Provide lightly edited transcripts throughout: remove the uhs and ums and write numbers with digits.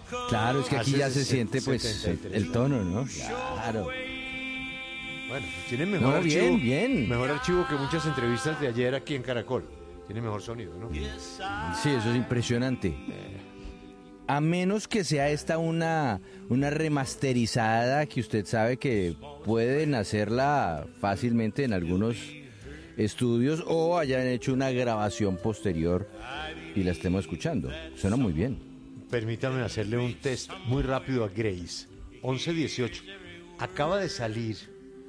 Claro, es que aquí Hace ya se 60, siente pues 73. el tono, ¿no? Claro. Bueno, tiene mejor No, archivo. bien, bien. Mejor archivo que muchas entrevistas de ayer aquí en Caracol. Tiene mejor sonido, ¿no? Sí, eso es impresionante. A menos que sea esta una remasterizada que usted sabe que pueden hacerla fácilmente en algunos estudios o hayan hecho una grabación posterior y la estemos escuchando. Suena muy bien. Permítame hacerle un test muy rápido a Grace. 11:18. Acaba de salir.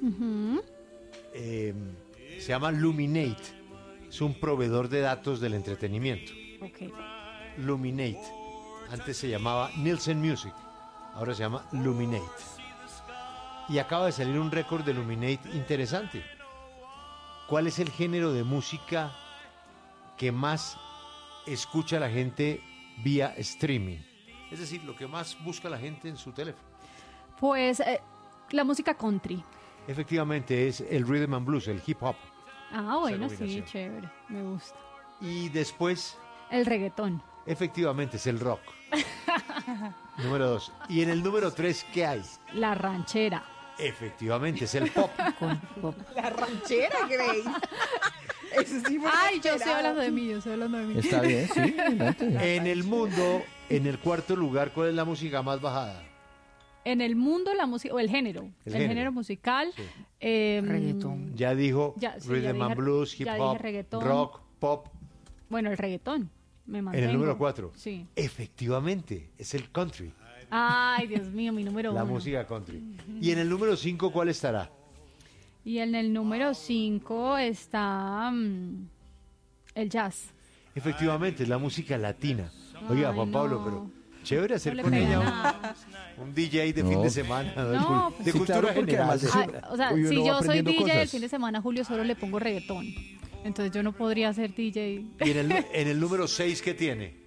Se llama Luminate. Es un proveedor de datos del entretenimiento. Ok. Luminate. Antes se llamaba Nielsen Music. Ahora se llama Luminate. Y acaba de salir un récord de Luminate interesante. ¿Cuál es el género de música que más escucha la gente vía streaming? Es decir, lo que más busca la gente en su teléfono. Pues la música country. Efectivamente es el rhythm and blues, el hip hop. Ah, bueno, Esa sí, combinación. chévere. Me gusta. Y después, El reggaetón. efectivamente, es el rock. Número 2. Y en el número 3, ¿qué hay? La ranchera. Efectivamente, es el pop. La ranchera, Grace. Eso sí fue Ay, yo estoy inesperado. hablando de mí, yo estoy hablando de mí. Está bien, sí. adelante. En el mundo, en el cuarto lugar, ¿cuál es la música más bajada? En el mundo la música, o el género. El género. género musical. Sí. Reggaetón. Ya dijo Ya, sí, ya rhythm dije- and blues, hip ya dije hop, reggaetón. rock, pop. Bueno, el reggaetón. Me En mantengo. el número 4. Sí. Efectivamente, es el country, Ay, Dios mío, mi número la uno. música country. Y en el número 5, ¿cuál estará? Y en el número 5 está el jazz. Efectivamente, es la música latina. Oiga, Ay, Juan Pablo, no. pero chévere hacer No le con pega ella nada. un DJ de fin No. de semana, ¿no? No, de sí, cultura claro, porque general. además eso- Ay, o sea, Uy, uno si va yo soy aprendiendo DJ el cosas. fin de semana, Julio, solo le pongo reggaetón. Entonces yo no podría ser DJ. Y en el número 6, ¿qué tiene?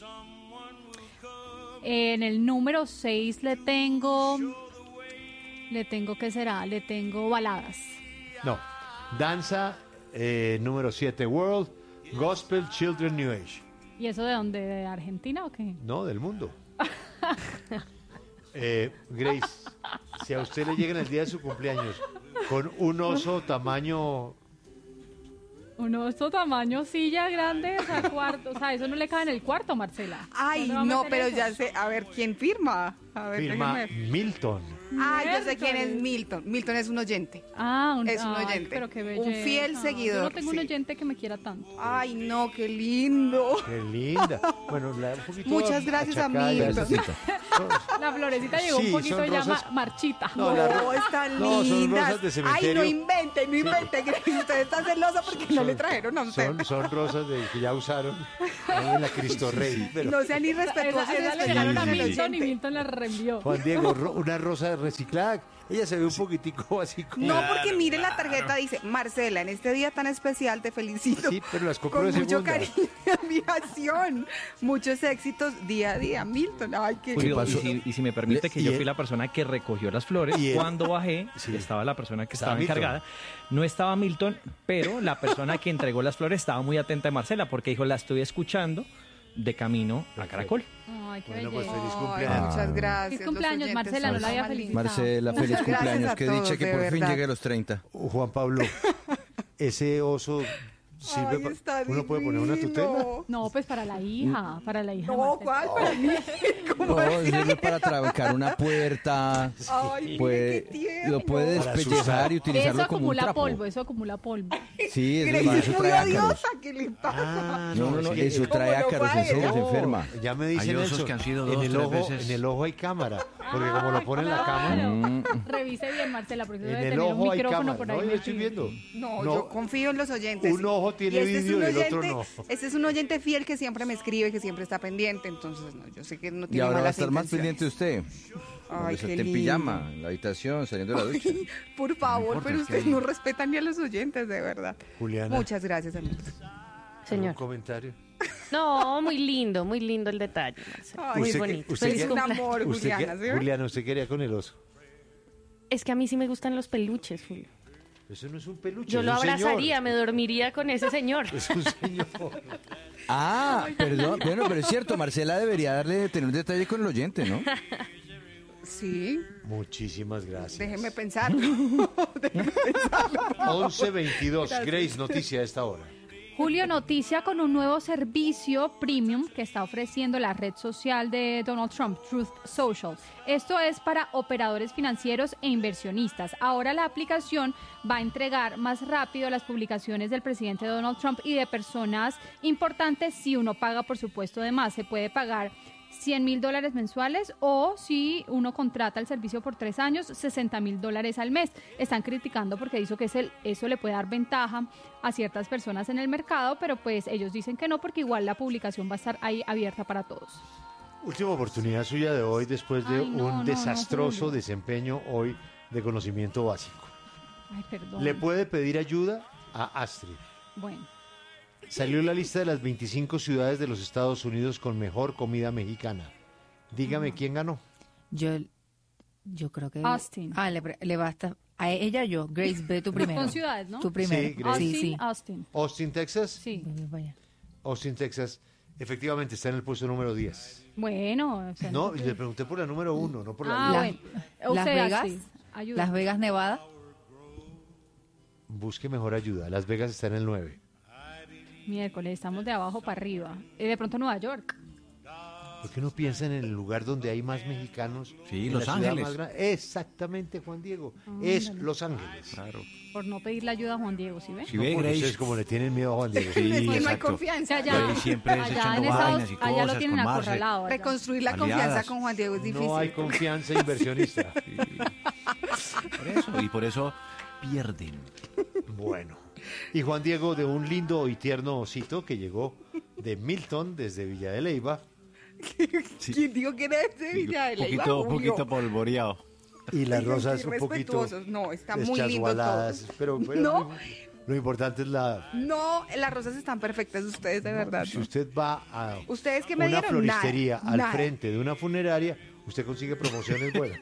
En el número 6 le tengo, ¿qué será? Le tengo baladas. No, danza, número 7, World, Gospel, Children, New Age. ¿Y eso de dónde? ¿De Argentina o qué? No, del mundo. Grace, si a usted le llega en el día de su cumpleaños con un oso tamaño... Uno, estos tamaños, silla grande, o sea, cuarto. O sea, eso no le cabe en el cuarto, Marcela. Ay, ¿Dónde va a no, meter pero eso? ya sé. A ver, ¿quién firma? A ver, Firma déjeme. Milton. Ah, yo sé quién es Miércoles. Milton. Milton es un oyente. Ah, Es un ay, oyente. pero qué Un belleza. fiel Yo seguidor, no tengo un sí. oyente que me quiera tanto. Ay, no, qué lindo. Qué linda. Bueno, un poquito Muchas gracias a achacada y Milton. así. La florecita llegó Sí, un poquito son ya rosas- marchita. No, No, la ro- están no, son lindas. rosas de Ay, cementerio. no invente, Grace. Usted está celosa porque no le trajeron a usted. Son rosas que ya usaron ahí en la Cristo Rey. Pero, No sean irrespetuosos. Esa le respeten llegaron a al Milton y oyente. Milton la reenvió. Juan Diego, una rosa reciclada. Ella se ve un poquitico así como... No, porque mire la tarjeta, dice, Marcela, en este día tan especial te felicito. Sí, pero las compró Con de mucho segunda. cariño y admiración. Muchos éxitos día a día, Milton. Ay, qué Julio, pasó? y si me permite que Y yo él- fui la persona que recogió las flores, y él- cuando bajé, Sí. estaba la persona que Estaba estaba Milton. encargada. No estaba Milton, pero la persona que entregó las flores estaba muy atenta de Marcela, porque dijo, la estoy escuchando de camino a Caracol. Ay, qué Bueno, pues belleza. feliz Ay, cumpleaños. muchas gracias. Feliz los cumpleaños, oyentes Marcela, no son la había más lindos. felicitado. Marcela, feliz Muchas gracias cumpleaños. a Que todos, dicha que de por fin verdad. llegue a los 30. Juan Pablo, ese oso sirve Ay, está uno puede poner una divino. tutela. No, pues para la hija, para la hija. No, Marcela. ¿cuál? Para mí. ¿Cómo No, así? sirve para trabacar una puerta. Ay, mire Puede, qué tierno. lo puede Para despellejar asustar. y Eso utilizarlo como un acumula trapo. polvo, eso acumula polvo. Sí, eso, Grace es eso muy trae ácaros. odiosa, ¿qué le pasa? Ah, No, no, es no, que- eso ¿Cómo trae no ácaros, va en serio, ella? se enferma. Ya me dicen Hay osos eso. que han sido en dos, el tres ojo, veces. en el ojo hay cámara, porque como lo pone en la cámara, Claro. Revise bien, Marcela, porque en debe el tener un ojo hay micrófono cámara. por ahí. No, yo estoy metido. viendo. No, yo confío en los oyentes. Un ojo tiene este es vídeo un y el otro oyente- no. Este es un oyente fiel que siempre me escribe, que siempre está pendiente, entonces no, yo sé que no Y tiene ahora va a malas estar más intenciones. pendiente usted. Ay, Porque qué está en lindo. pijama, en la habitación, saliendo de la ducha. Por favor, importa, pero es que ustedes hay- no respetan ni a los oyentes, de verdad. Juliana, Muchas gracias, amigos. ¿algún Señor. comentario? No, muy lindo el detalle, Marcela. Ay, Muy usted- bonito. usted Feliz que- Es un cumpleaños. amor, Usted Juliana, ¿sí? Juliana, usted quería con el oso. Es que a mí sí me gustan los peluches, Julio. Eso no es un peluche. Yo es lo un abrazaría, señor. me dormiría con ese señor. Es un señor. Ah, perdón. Bueno, pero es cierto, Marcela debería tener un detalle con el oyente, ¿no? Sí, Muchísimas gracias. déjeme pensar. 11:22. Grace, noticia a esta hora. Julio, noticia con un nuevo servicio premium que está ofreciendo la red social de Donald Trump, Truth Social. Esto es para operadores financieros e inversionistas. Ahora la aplicación va a entregar más rápido las publicaciones del presidente Donald Trump y de personas importantes si uno paga, por supuesto, de más. Se puede pagar $100,000 mensuales o si uno contrata el servicio por 3 años, $60,000 al mes. Están criticando porque dice que eso le puede dar ventaja a ciertas personas en el mercado, pero pues ellos dicen que no porque igual la publicación va a estar ahí abierta para todos. Última oportunidad suya de hoy después de Ay, no, un no, desastroso Julio. desempeño hoy de conocimiento básico. Ay, perdón. Le puede pedir ayuda a Astrid. Bueno, Salió la lista de las 25 ciudades de los Estados Unidos con mejor comida mexicana. Dígame quién ganó. Yo creo que... Austin. Le basta... A ella yo. Grace, ve tú primero. Son ciudades, ¿no? Tú primero. Sí, Grace. Austin, Sí. Austin. Austin, Texas. Sí. Vaya. Austin, Texas. Efectivamente está en el puesto número 10. Bueno, o sea, No, le pregunté por la número 1, no por la Ah, 10. bueno. Las O sea, Vegas. sí, ayuda. Las Vegas, Nevada. Busque mejor ayuda. Las Vegas está en el 9. Miércoles, estamos de abajo para arriba. De pronto Nueva York. ¿Por qué no piensan en el lugar donde hay más mexicanos? Sí, En Los la ciudad Ángeles. más grande? Exactamente, Juan Diego. Es Los Ángeles. Claro. Por no pedirle ayuda a Juan Diego, ¿sí ve? Si No, ve, porque Grace. ustedes como le tienen miedo a Juan Diego. Es que no hay exacto. confianza. O sea, Y ahí siempre es allá echando en Estados, vainas y allá lo cosas tienen con Marce. acorralado. allá. Reconstruir la Aliadas. confianza con Juan Diego es difícil. No hay confianza inversionista. Y por eso pierden. Bueno. Y Juan Diego, de un lindo y tierno osito que llegó de Milton desde Villa de Leyva. ¿Quién dijo que era de Villa de Leyva? Julio. polvoreado. Y las Oigan, rosas qué un poquito respetuosos. No, está muy lindo deschasualadas, todo. pero No. lo importante es la... No, las rosas están perfectas ustedes, de verdad. Si ¿no? usted va a ¿Ustedes qué me una dieron? floristería Nada, al nada. frente de una funeraria, usted consigue promociones buenas.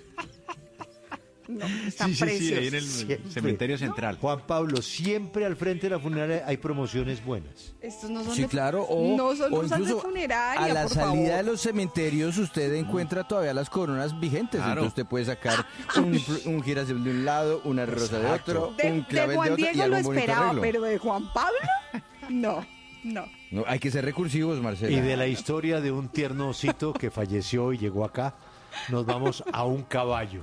No, están preciosos. Siempre. cementerio central. Juan Pablo, siempre al frente de la funeraria hay promociones buenas. Estos no son Sí, de, claro, o, no son o rosas de incluso funeraria, a la por salida favor. de los cementerios usted encuentra todavía las coronas vigentes, Claro. entonces usted puede sacar un girasol de un lado, una rosa de Exacto. otro, De, un de clavel de Juan otro y Diego lo algún bonito esperaba, arreglo. pero de Juan Pablo, no, no. No, hay que ser recursivos, Marcela. Y de la historia de un tierno osito que falleció y llegó acá, nos vamos a un caballo.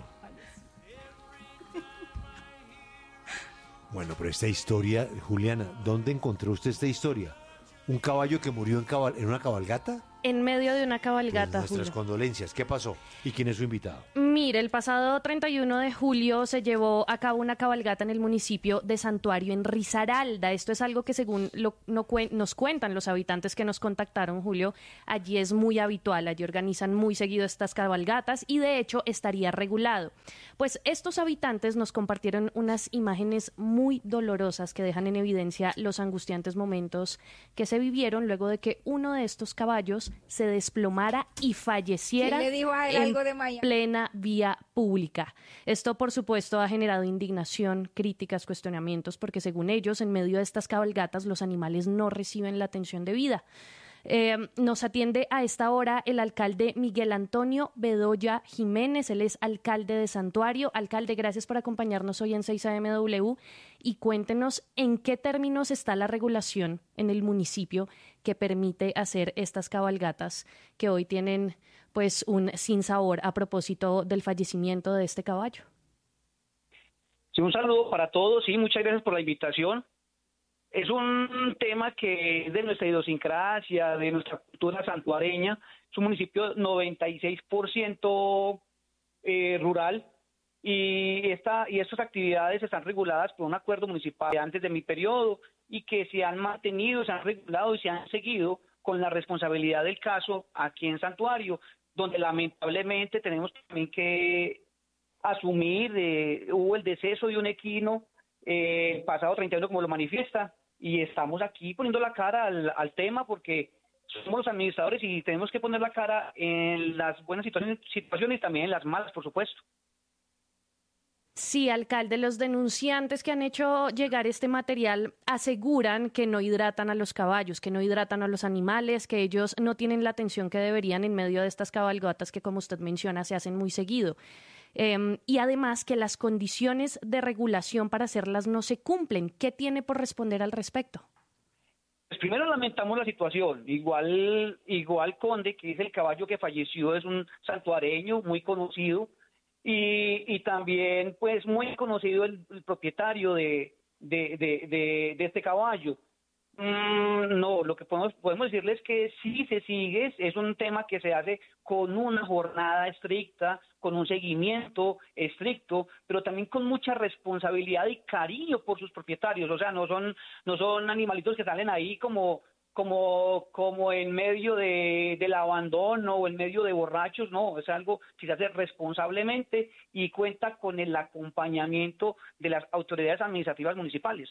Bueno, pero esta historia, Juliana, ¿dónde encontró usted esta historia? ¿Un caballo que murió en una cabalgata? En medio de una Pues cabalgata, nuestras Julio. condolencias. ¿Qué pasó? ¿Y quién es su invitado? Mire, el pasado 31 de julio se llevó a cabo una cabalgata en el municipio de Santuario, en Risaralda. Esto es algo que según nos cuentan los habitantes que nos contactaron, Julio, allí es muy habitual. Allí organizan muy seguido estas cabalgatas y de hecho estaría regulado. Pues estos habitantes nos compartieron unas imágenes muy dolorosas que dejan en evidencia los angustiantes momentos que se vivieron luego de que uno de estos caballos se desplomara y falleciera ¿Quién le dijo a él en algo de Miami? plena vía pública. Esto, por supuesto, ha generado indignación, críticas, cuestionamientos, porque según ellos, en medio de estas cabalgatas, los animales no reciben la atención debida. Nos atiende a esta hora el alcalde Miguel Antonio Bedoya Jiménez, él es alcalde de Santuario. Alcalde, gracias por acompañarnos hoy en 6 AMW y cuéntenos en qué términos está la regulación en el municipio que permite hacer estas cabalgatas que hoy tienen pues un sinsabor a propósito del fallecimiento de este caballo. Sí, un saludo para todos y muchas gracias por la invitación. Es un tema que es de nuestra idiosincrasia, de nuestra cultura santuareña. Es un municipio 96% rural y estas actividades están reguladas por un acuerdo municipal de antes de mi periodo y que se han mantenido, se han regulado y se han seguido con la responsabilidad del caso aquí en Santuario, donde lamentablemente tenemos también que asumir, hubo el deceso de un equino pasado 31 como lo manifiesta, y estamos aquí poniendo la cara al tema porque somos los administradores y tenemos que poner la cara en las buenas situaciones y también en las malas, por supuesto. Sí, alcalde, los denunciantes que han hecho llegar este material aseguran que no hidratan a los caballos, que no hidratan a los animales, que ellos no tienen la atención que deberían en medio de estas cabalgatas que, como usted menciona, se hacen muy seguido. Y además que las condiciones de regulación para hacerlas no se cumplen. ¿Qué tiene por responder al respecto? Pues primero lamentamos la situación. Igual Conde, que es el caballo que falleció, es un santuareño muy conocido. Y también, pues, muy conocido el propietario de este caballo. No, lo que podemos decirles que sí se sigue, es un tema que se hace con una jornada estricta, con un seguimiento estricto, pero también con mucha responsabilidad y cariño por sus propietarios. O sea, no son animalitos que salen ahí como en medio del abandono o en medio de borrachos, no, es algo que se hace responsablemente y cuenta con el acompañamiento de las autoridades administrativas municipales.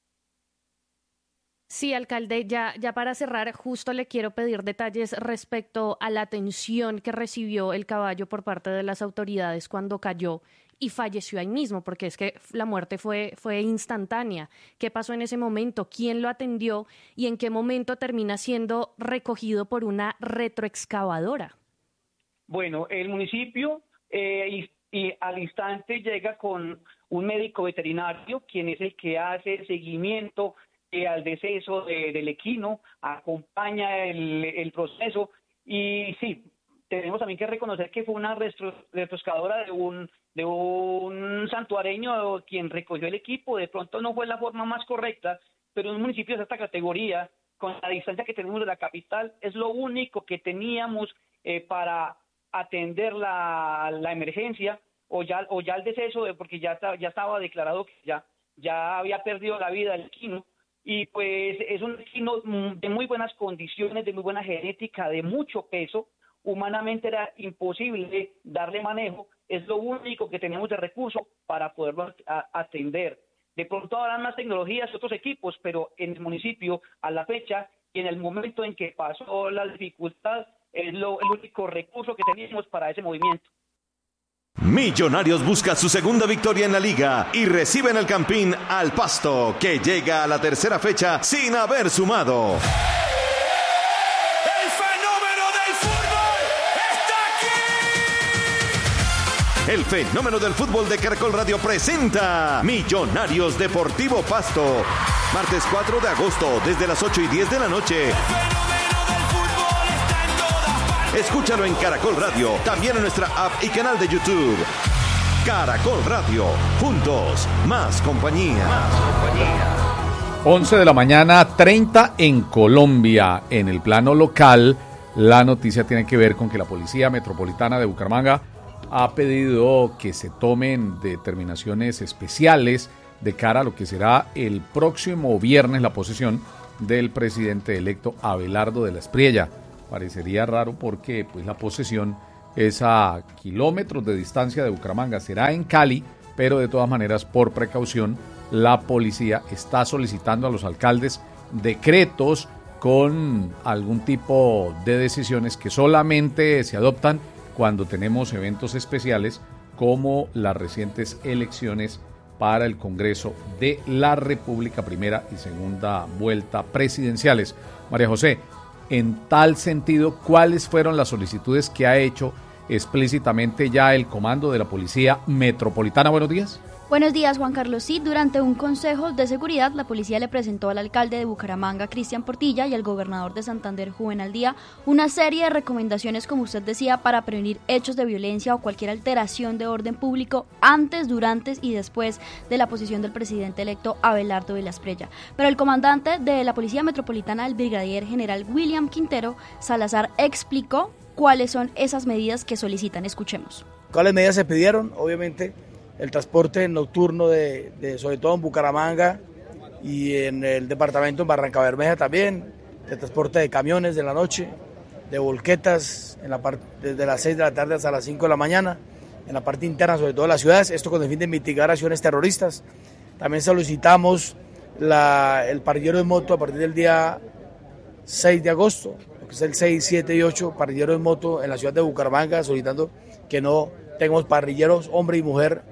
Sí, alcalde, ya para cerrar, justo le quiero pedir detalles respecto a la atención que recibió el caballo por parte de las autoridades cuando cayó y falleció ahí mismo, porque es que la muerte fue instantánea. ¿Qué pasó en ese momento? ¿Quién lo atendió? ¿Y en qué momento termina siendo recogido por una retroexcavadora? Bueno, el municipio y al instante llega con un médico veterinario, quien es el que hace el seguimiento al deceso del equino, acompaña el proceso y sí, tenemos también que reconocer que fue una retroexcavadora de un santuareño quien recogió el equipo. De pronto no fue la forma más correcta, pero en un municipio de esta categoría, con la distancia que tenemos de la capital, es lo único que teníamos para atender la emergencia o ya el deceso, porque ya estaba declarado que ya había perdido la vida el equino. Y pues es un equino de muy buenas condiciones, de muy buena genética, de mucho peso. Humanamente era imposible darle manejo, es lo único que tenemos de recurso para poderlo atender. De pronto habrán más tecnologías, otros equipos, pero en el municipio, a la fecha y en el momento en que pasó la dificultad, es el único recurso que teníamos para ese movimiento. Millonarios busca su segunda victoria en la liga y recibe en el Campín al Pasto, que llega a la tercera fecha sin haber sumado. ¡El fenómeno del fútbol está aquí! El fenómeno del fútbol de Caracol Radio presenta Millonarios Deportivo Pasto. Martes 4 de agosto, desde las 8:10 de la noche. Escúchalo en Caracol Radio, también en nuestra app y canal de YouTube. Caracol Radio, juntos, más compañía. 11 de la mañana, 30 en Colombia. En el plano local, la noticia tiene que ver con que la Policía Metropolitana de Bucaramanga ha pedido que se tomen determinaciones especiales de cara a lo que será el próximo viernes la posesión del presidente electo Abelardo de la Espriella. Parecería raro porque pues la posesión es a kilómetros de distancia de Bucaramanga, será en Cali, pero de todas maneras por precaución la policía está solicitando a los alcaldes decretos con algún tipo de decisiones que solamente se adoptan cuando tenemos eventos especiales como las recientes elecciones para el Congreso de la República, primera y segunda vuelta presidenciales. María José, en tal sentido, ¿cuáles fueron las solicitudes que ha hecho explícitamente ya el comando de la Policía Metropolitana? Buenos días. Buenos días, Juan Carlos. Sí, durante un consejo de seguridad, la policía le presentó al alcalde de Bucaramanga, Cristian Portilla, y al gobernador de Santander, Juvenal Díaz, una serie de recomendaciones, como usted decía, para prevenir hechos de violencia o cualquier alteración de orden público antes, durante y después de la posesión del presidente electo Abelardo de la Espriella. Pero el comandante de la Policía Metropolitana, el brigadier general William Quintero Salazar, explicó cuáles son esas medidas que solicitan. Escuchemos. ¿Cuáles medidas se pidieron? Obviamente el transporte nocturno sobre todo en Bucaramanga y en el departamento de Barrancabermeja también, el transporte de camiones de la noche, de volquetas desde las 6 de la tarde hasta las 5 de la mañana, en la parte interna sobre todo de las ciudades, esto con el fin de mitigar acciones terroristas. También solicitamos el parrillero de moto a partir del día 6 de agosto, lo que es el 6, 7 y 8, parrillero de moto en la ciudad de Bucaramanga, solicitando que no tengamos parrilleros hombre y mujer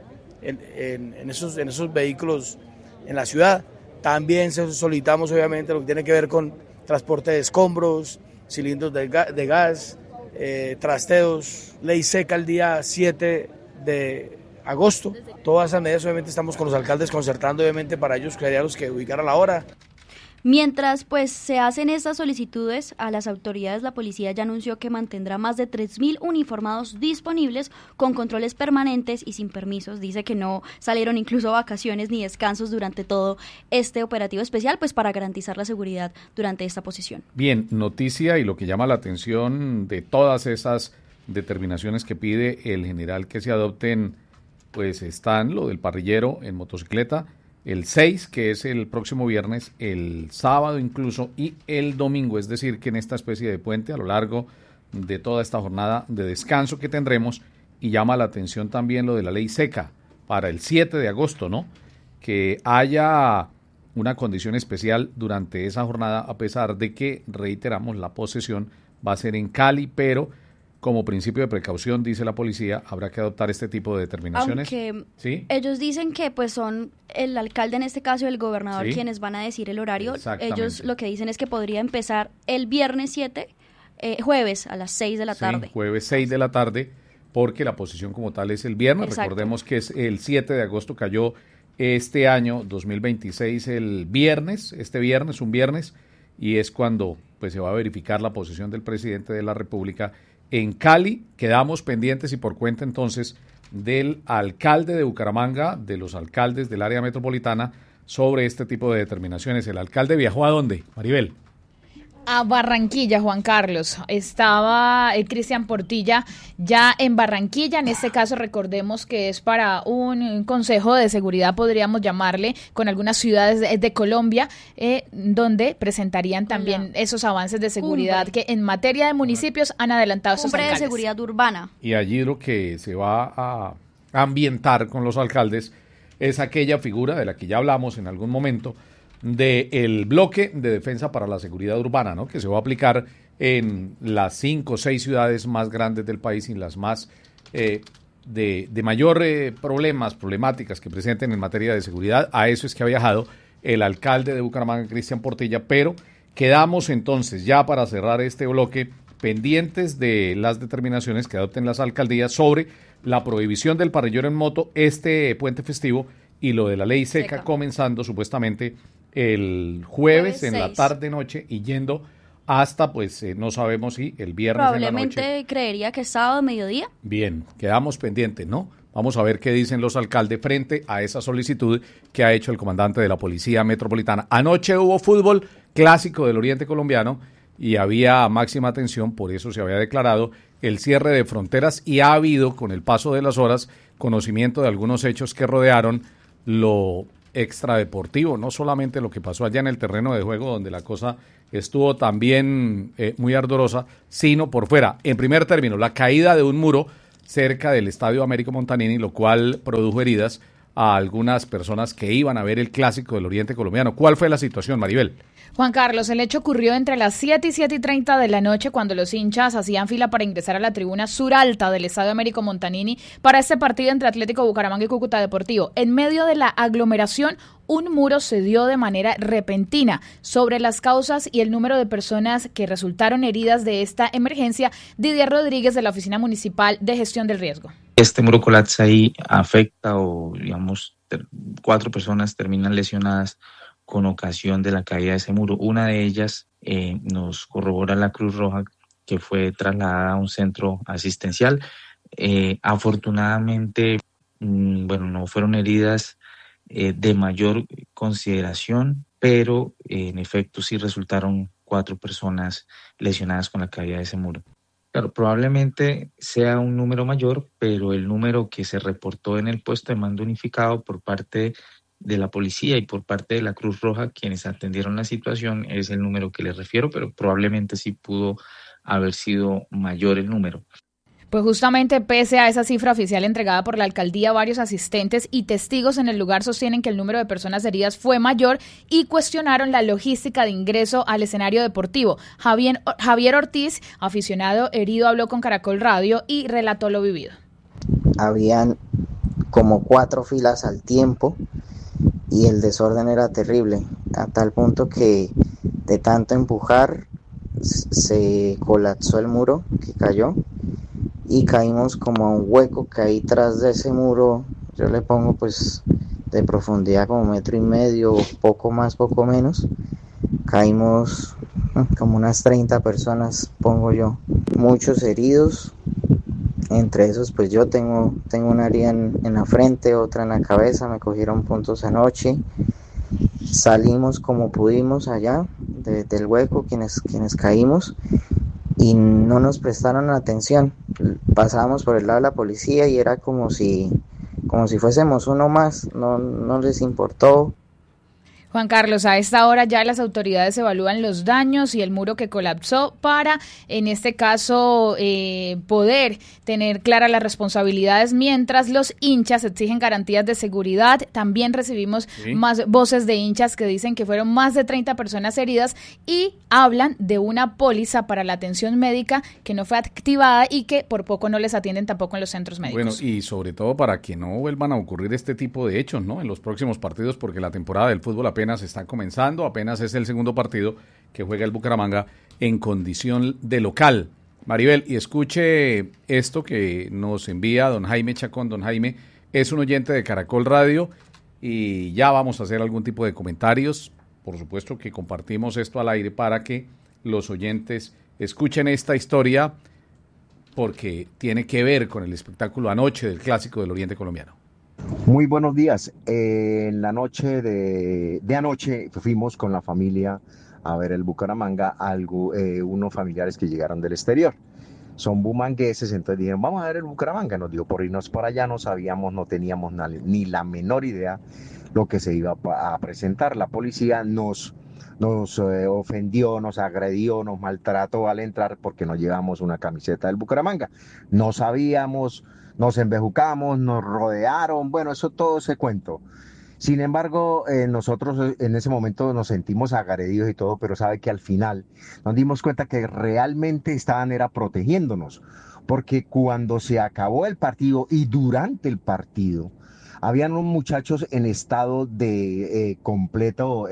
en esos vehículos en la ciudad. También solicitamos obviamente lo que tiene que ver con transporte de escombros, cilindros de gas, trasteos, ley seca el día 7 de agosto. Todas esas medidas obviamente estamos con los alcaldes concertando obviamente para ellos, que serían los que ubicaran la hora. Mientras pues se hacen estas solicitudes a las autoridades, la policía ya anunció que mantendrá más de 3.000 uniformados disponibles con controles permanentes y sin permisos. Dice que no salieron incluso vacaciones ni descansos durante todo este operativo especial, pues para garantizar la seguridad durante esta posición. Bien, noticia y lo que llama la atención de todas esas determinaciones que pide el general que se adopten, pues están lo del parrillero en motocicleta, el 6, que es el próximo viernes, el sábado incluso, y el domingo, es decir, que en esta especie de puente a lo largo de toda esta jornada de descanso que tendremos, y llama la atención también lo de la ley seca para el 7 de agosto, ¿no? Que haya una condición especial durante esa jornada, a pesar de que, reiteramos, la posesión va a ser en Cali, pero como principio de precaución, dice la policía, habrá que adoptar este tipo de determinaciones. Aunque ¿sí? Ellos dicen que pues son el alcalde en este caso y el gobernador ¿sí? quienes van a decir el horario. Ellos lo que dicen es que podría empezar el viernes 7, jueves a las 6 de la tarde. Jueves 6 de la tarde, porque la posesión como tal es el viernes. Exacto. Recordemos que es el 7 de agosto cayó este año 2026 el viernes, un viernes, y es cuando pues se va a verificar la posesión del presidente de la República en Cali. Quedamos pendientes y por cuenta entonces del alcalde de Bucaramanga, de los alcaldes del área metropolitana, sobre este tipo de determinaciones. ¿El alcalde viajó a dónde, Maribel? A Barranquilla, Juan Carlos. Estaba Cristian Portilla ya en Barranquilla. En este caso, recordemos que es para un consejo de seguridad, podríamos llamarle, con algunas ciudades de Colombia, donde presentarían también esos avances de seguridad que en materia de municipios han adelantado estos alcaldes. De seguridad urbana. Y allí lo que se va a ambientar con los alcaldes es aquella figura de la que ya hablamos en algún momento, del bloque de defensa para la seguridad urbana, ¿no? Que se va a aplicar en las 5 o 6 ciudades más grandes del país y las más de mayor problemáticas que presenten en materia de seguridad. A eso es que ha viajado el alcalde de Bucaramanga, Cristian Portilla, pero quedamos entonces ya para cerrar este bloque pendientes de las determinaciones que adopten las alcaldías sobre la prohibición del parrillero en moto este puente festivo y lo de la ley seca. Comenzando supuestamente el jueves en la tarde-noche y yendo hasta, pues, no sabemos si el viernes en la noche. Probablemente creería que es sábado, mediodía. Bien, quedamos pendientes, ¿no? Vamos a ver qué dicen los alcaldes frente a esa solicitud que ha hecho el comandante de la Policía Metropolitana. Anoche hubo fútbol clásico del Oriente Colombiano y había máxima atención, por eso se había declarado el cierre de fronteras y ha habido, con el paso de las horas, conocimiento de algunos hechos que rodearon lo extradeportivo, no solamente lo que pasó allá en el terreno de juego, donde la cosa estuvo también muy ardorosa, sino por fuera. En primer término, la caída de un muro cerca del Estadio Américo Montanini, lo cual produjo heridas a algunas personas que iban a ver el clásico del Oriente Colombiano. ¿Cuál fue la situación, Maribel? Juan Carlos, el hecho ocurrió entre las 7 y 7:30 de la noche cuando los hinchas hacían fila para ingresar a la tribuna sur alta del Estadio Américo Montanini para este partido entre Atlético Bucaramanga y Cúcuta Deportivo. En medio de la aglomeración, un muro se dio de manera repentina. Sobre las causas y el número de personas que resultaron heridas de esta emergencia, Didier Rodríguez, de la Oficina Municipal de Gestión del Riesgo. Este muro colapsa y afecta, o digamos, 4 personas terminan lesionadas con ocasión de la caída de ese muro. Una de ellas nos corrobora la Cruz Roja, que fue trasladada a un centro asistencial. Afortunadamente, no fueron heridas de mayor consideración, pero en efecto sí resultaron 4 personas lesionadas con la caída de ese muro. Claro, probablemente sea un número mayor, pero el número que se reportó en el puesto de mando unificado por parte de la policía y por parte de la Cruz Roja, quienes atendieron la situación, es el número que les refiero, pero probablemente sí pudo haber sido mayor el número. Pues justamente pese a esa cifra oficial entregada por la alcaldía, varios asistentes y testigos en el lugar sostienen que el número de personas heridas fue mayor y cuestionaron la logística de ingreso al escenario deportivo. Javier Ortiz, aficionado herido, habló con Caracol Radio y relató lo vivido. Habían como 4 filas al tiempo y el desorden era terrible, a tal punto que de tanto empujar se colapsó el muro que cayó y caímos como a un hueco que hay tras de ese muro. Yo le pongo pues de profundidad como 1,5 metros, poco más, poco menos. Caímos como unas 30 personas, pongo yo. Muchos heridos, entre esos pues yo tengo una herida en la frente, otra en la cabeza, me cogieron puntos anoche. Salimos como pudimos allá del hueco quienes caímos y no nos prestaron atención. Pasábamos por el lado de la policía y era como si fuésemos uno más, no les importó. Juan Carlos, a esta hora ya las autoridades evalúan los daños y el muro que colapsó para, en este caso, poder tener claras las responsabilidades, mientras los hinchas exigen garantías de seguridad. También recibimos más voces de hinchas que dicen que fueron más de 30 personas heridas y hablan de una póliza para la atención médica que no fue activada y que por poco no les atienden tampoco en los centros médicos. Bueno, y sobre todo para que no vuelvan a ocurrir este tipo de hechos, ¿no?, en los próximos partidos, porque la temporada del fútbol apenas está comenzando, apenas es el segundo partido que juega el Bucaramanga en condición de local. Maribel, y escuche esto que nos envía don Jaime Chacón. Don Jaime es un oyente de Caracol Radio y ya vamos a hacer algún tipo de comentarios. Por supuesto que compartimos esto al aire para que los oyentes escuchen esta historia, porque tiene que ver con el espectáculo anoche del Clásico del Oriente Colombiano. Muy buenos días. En la noche de anoche fuimos con la familia a ver el Bucaramanga, unos familiares que llegaron del exterior. Son bumangueses, entonces dijeron, vamos a ver el Bucaramanga. Nos dio por irnos para allá, no sabíamos, no teníamos ni la menor idea lo que se iba a presentar. La policía nos ofendió, nos agredió, nos maltrató al entrar porque no llevamos una camiseta del Bucaramanga. No sabíamos, nos embejucamos, nos rodearon, bueno, eso todo ese cuento. Sin embargo, nosotros en ese momento nos sentimos agredidos y todo, pero sabe que al final nos dimos cuenta que realmente estaban protegiéndonos, porque cuando se acabó el partido y durante el partido, habían unos muchachos en estado de completo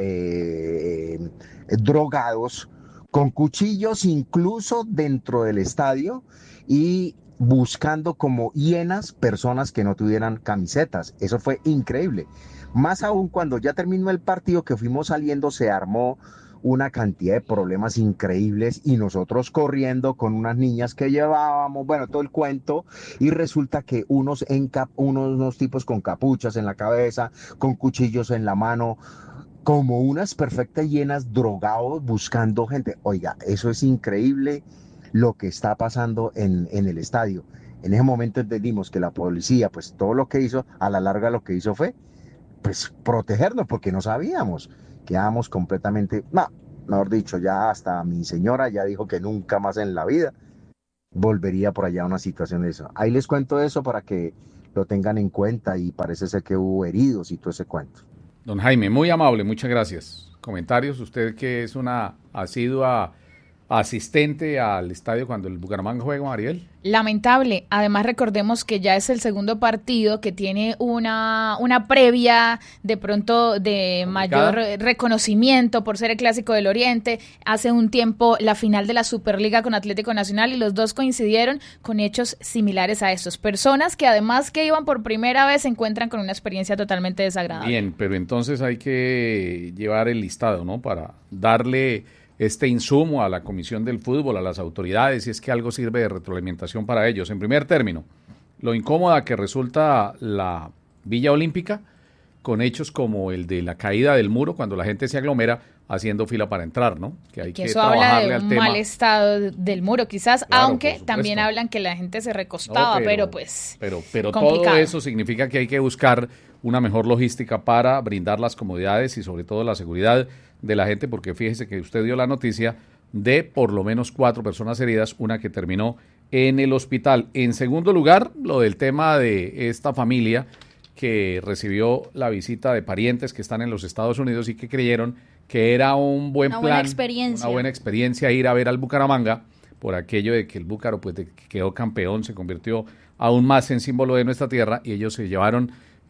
drogados, con cuchillos incluso dentro del estadio y buscando como hienas personas que no tuvieran camisetas. Eso fue increíble. Más aún cuando ya terminó el partido, que fuimos saliendo, se armó una cantidad de problemas increíbles y nosotros corriendo con unas niñas que llevábamos, bueno, todo el cuento, y resulta que unos tipos con capuchas en la cabeza, con cuchillos en la mano, como unas perfectas hienas, drogados, buscando gente. Oiga, eso es increíble lo que está pasando en el estadio. En ese momento entendimos que la policía, pues todo lo que hizo, a la larga lo que hizo fue pues protegernos, porque no sabíamos, quedamos completamente, mejor dicho, ya hasta mi señora ya dijo que nunca más en la vida volvería por allá a una situación de eso. Ahí les cuento eso para que lo tengan en cuenta, y parece ser que hubo heridos y todo ese cuento. Don Jaime, muy amable, muchas gracias. Comentarios, usted que es una asidua asistente al estadio cuando el Bucaramanga juega, Mariel. Lamentable. Además, recordemos que ya es el segundo partido que tiene una previa de pronto de mayor reconocimiento por ser el Clásico del Oriente. Hace un tiempo la final de la Superliga con Atlético Nacional, y los dos coincidieron con hechos similares a estos. Personas que además que iban por primera vez se encuentran con una experiencia totalmente desagradable. Bien, pero entonces hay que llevar el listado, ¿no?, para darle este insumo a la Comisión del Fútbol, a las autoridades, si es que algo sirve de retroalimentación para ellos. En primer término, lo incómoda que resulta la Villa Olímpica con hechos como el de la caída del muro, cuando la gente se aglomera haciendo fila para entrar, ¿no? Que hay que eso trabajarle habla de un mal estado del muro, quizás, claro, aunque también hablan que la gente se recostaba, no, pero todo eso significa que hay que buscar una mejor logística para brindar las comodidades y sobre todo la seguridad de la gente, porque fíjese que usted dio la noticia de por lo menos 4 personas heridas, una que terminó en el hospital. En segundo lugar, lo del tema de esta familia que recibió la visita de parientes que están en los Estados Unidos y que creyeron que era un buen plan, una buena experiencia ir a ver al Bucaramanga, por aquello de que el Búcaro, pues, de que quedó campeón, se convirtió aún más en símbolo de nuestra tierra, y ellos se llevaron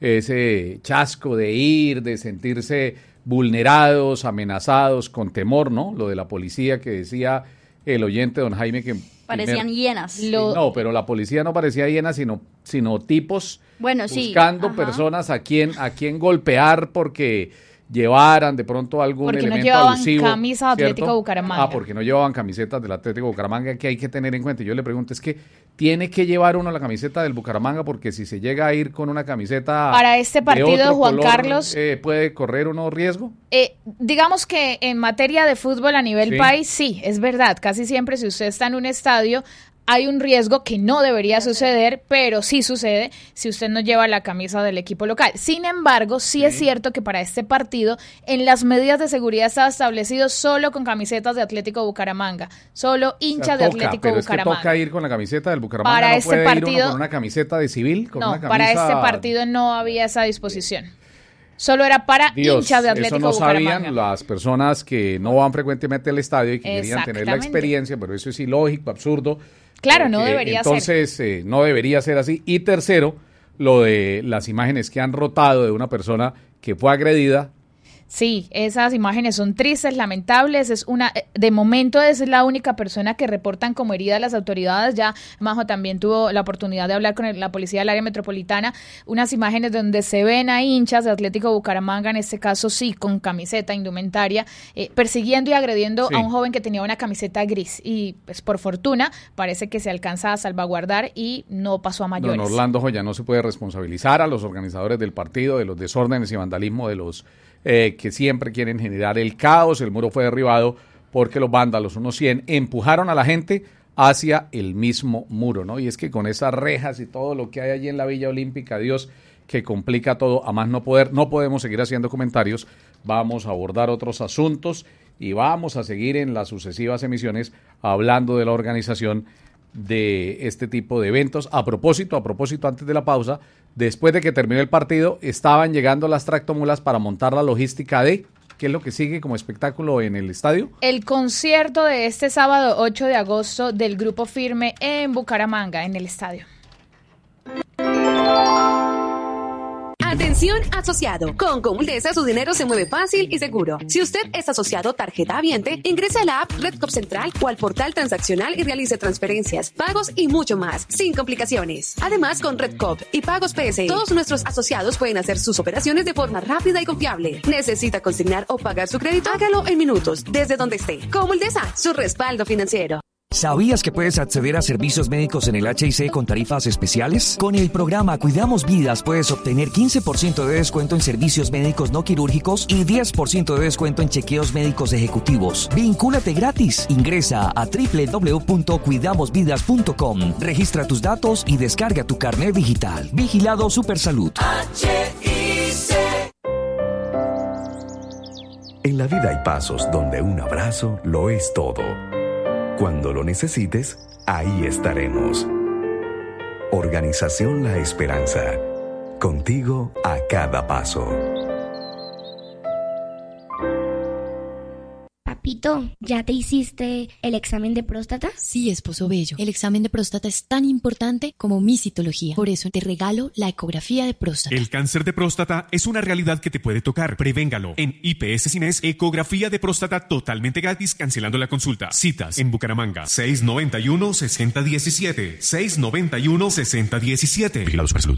ese chasco de ir, de sentirse vulnerados, amenazados, con temor, ¿no? Lo de la policía que decía el oyente, don Jaime, que parecían hienas. No, pero la policía no parecía hienas, sino tipos buscando personas a quien golpear porque llevaran de pronto algún porque elemento no llevaban alusivo, camisa Atlético ¿cierto? Bucaramanga. Porque no llevaban camisetas del Atlético Bucaramanga, que hay que tener en cuenta. Yo le pregunto, es que tiene que llevar uno la camiseta del Bucaramanga, porque si se llega a ir con una camiseta para este partido, de otro Juan color, Carlos, ¿puede correr uno riesgo? Digamos que en materia de fútbol a nivel país, sí, es verdad. Casi siempre si usted está en un estadio, hay un riesgo que no debería suceder, pero sí sucede si usted no lleva la camisa del equipo local. Sin embargo, sí es cierto que para este partido, en las medidas de seguridad estaba establecido solo con camisetas de Atlético Bucaramanga, solo hinchas de Atlético pero Bucaramanga. Es que toca ir con la camiseta del Bucaramanga, para no este puede partido, ir uno con una camiseta de civil, con una camisa... para este partido no había esa disposición. Solo era para hinchas de Atlético eso no Bucaramanga. Sabían las personas que no van frecuentemente al estadio y que querían tener la experiencia, pero eso es ilógico, absurdo. Claro, no debería ser. Entonces, no debería ser así. Y tercero, lo de las imágenes que han rotado de una persona que fue agredida. Sí, esas imágenes son tristes, lamentables. De momento es la única persona que reportan como herida a las autoridades. Ya Majo también tuvo la oportunidad de hablar con la policía del área metropolitana. Unas imágenes donde se ven a hinchas de Atlético Bucaramanga, en este caso sí, con camiseta, indumentaria, persiguiendo y agrediendo a un joven que tenía una camiseta gris. Y pues por fortuna parece que se alcanza a salvaguardar y no pasó a mayores. Don Orlando Joya, no se puede responsabilizar a los organizadores del partido de los desórdenes y vandalismo de los que siempre quieren generar el caos. El muro fue derribado porque los vándalos, unos 100, empujaron a la gente hacia el mismo muro, ¿no? Y es que con esas rejas y todo lo que hay allí en la Villa Olímpica, Dios, que complica todo, a más no poder, no podemos seguir haciendo comentarios, vamos a abordar otros asuntos y vamos a seguir en las sucesivas emisiones hablando de la organización de este tipo de eventos. A propósito, antes de la pausa, después de que terminó el partido, estaban llegando las tractomulas para montar la logística de ¿qué es lo que sigue como espectáculo en el estadio? El concierto de este sábado 8 de agosto del Grupo Firme en Bucaramanga, en el estadio. Atención asociado, con Comuldesa su dinero se mueve fácil y seguro. Si usted es asociado tarjeta Habiente, ingrese a la app Redcop Central o al portal transaccional y realice transferencias, pagos y mucho más, sin complicaciones. Además, con Redcop y Pagos PSE, todos nuestros asociados pueden hacer sus operaciones de forma rápida y confiable. ¿Necesita consignar o pagar su crédito? Hágalo en minutos, desde donde esté. Comuldesa, su respaldo financiero. ¿Sabías que puedes acceder a servicios médicos en el HIC con tarifas especiales? Con el programa Cuidamos Vidas puedes obtener 15% de descuento en servicios médicos no quirúrgicos y 10% de descuento en chequeos médicos ejecutivos. ¡Vincúlate gratis! Ingresa a www.cuidamosvidas.com, registra tus datos y descarga tu carnet digital. Vigilado Supersalud. HIC. En la vida hay pasos donde un abrazo lo es todo. Cuando lo necesites, ahí estaremos. Organización La Esperanza. Contigo a cada paso. Papito, ¿ya te hiciste el examen de próstata? Sí, esposo bello. El examen de próstata es tan importante como mi citología. Por eso te regalo la ecografía de próstata. El cáncer de próstata es una realidad que te puede tocar. Prevéngalo. En IPS Cines, ecografía de próstata totalmente gratis, cancelando la consulta. Citas en Bucaramanga, 691-6017. 691-6017. Vigilado Supersalud.